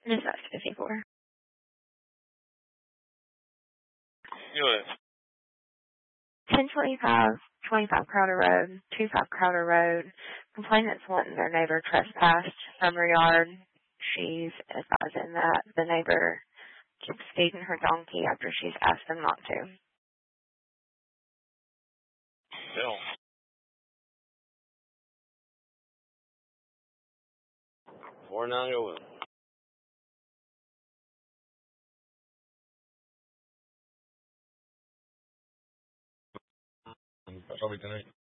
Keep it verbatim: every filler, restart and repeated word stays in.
Is that fifty-four? Go ahead. ten twenty-five, twenty-five Crowder Road, twenty-five Crowder Road. Complainant's wanting their neighbor trespassed from her yard. She's advising that the neighbor keeps feeding her donkey after she's asked them not to. Bill. Four nine oh one. Probably tonight.